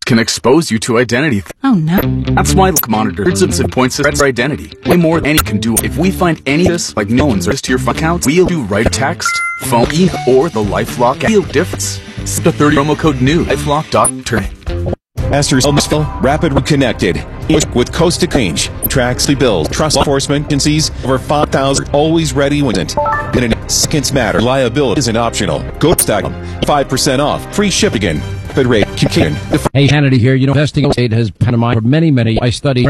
can expose you to identity. Oh no. That's why Look Monitor points at identity. Way more than any can do. If we find any of this, like no one's to your phone account, we'll do right text, phone, email, or the LifeLock feel difference. The 30 promo code new LifeLock.turn. Masters rapidly connected with Coast Exchange, Traxley Bills, trust enforcement agencies, over 5,000, always ready when it. Seconds matter. Liability isn't optional. Go to 5% off. Free shipping again. But rate can. Hey, Hannity here. You know, testing state has been in mind for many. I study.